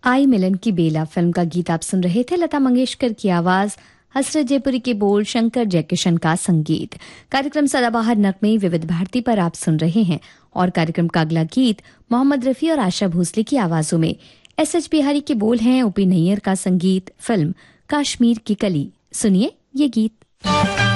आई मिलन की बेला फिल्म का गीत आप सुन रहे थे। लता मंगेशकर की आवाज, हसरत जयपुरी के बोल, शंकर जयकिशन का संगीत। कार्यक्रम सदाबहार नगमे विविध भारती पर आप सुन रहे हैं और कार्यक्रम का अगला गीत मोहम्मद रफी और आशा भोसले की आवाजों में। एस.एच. बिहारी के बोल हैं, ओपी नैयर का संगीत, फिल्म कश्मीर की कली। सुनिए ये गीत।